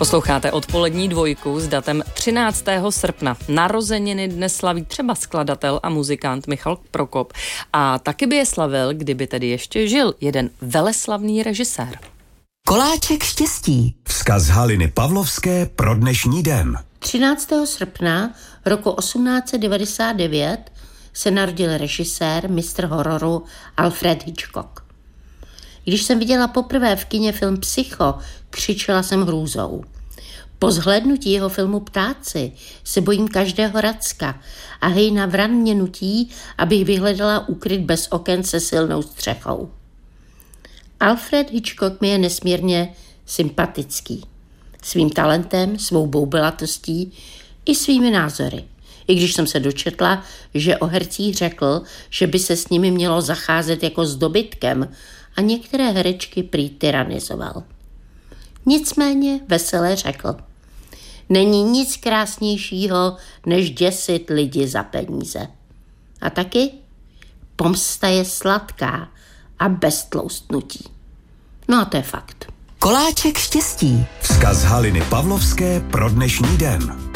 Posloucháte odpolední dvojku s datem 13. srpna. Narozeniny dnes slaví třeba skladatel a muzikant Michal Prokop. A taky by je slavil, kdyby tedy ještě žil, jeden veleslavný režisér. Koláček štěstí. Vzkaz Haliny Pavlovské pro dnešní den. 13. srpna roku 1899 se narodil režisér, mistr hororu Alfred Hitchcock. Když jsem viděla poprvé v kině film Psycho, křičela jsem hrůzou. Po zhlédnutí jeho filmu Ptáci se bojím každého racka a hejna vran mě nutí, abych vyhledala úkryt bez oken se silnou střechou. Alfred Hitchcock mi je nesmírně sympatický. Svým talentem, svou boubelatostí i svými názory. I když jsem se dočetla, že o hercích řekl, že by se s nimi mělo zacházet jako s dobytkem a některé herečky prý tyranizoval. Nicméně veselé řekl: není nic krásnějšího, než děsit lidi za peníze. A taky pomsta je sladká a bez tloustnutí. No a to je fakt. Koláček štěstí. Vzkaz Haliny Pavlovské pro dnešní den.